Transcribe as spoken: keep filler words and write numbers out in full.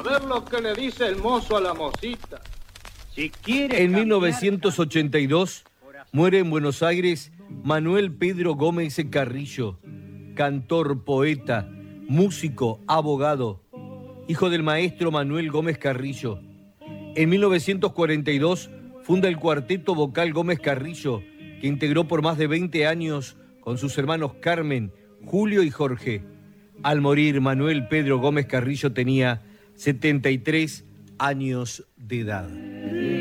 A ver lo que le dice el mozo a la mocita. Si quiere En mil novecientos ochenta y dos muere en Buenos Aires Manuel Pedro Gómez Carrillo, cantor, poeta, músico, abogado, hijo del maestro Manuel Gómez Carrillo. En mil novecientos cuarenta y dos funda el cuarteto vocal Gómez Carrillo, que integró por más de veinte años con sus hermanos Carmen, Julio y Jorge. Al morir, Manuel Pedro Gómez Carrillo tenía setenta y tres años de edad.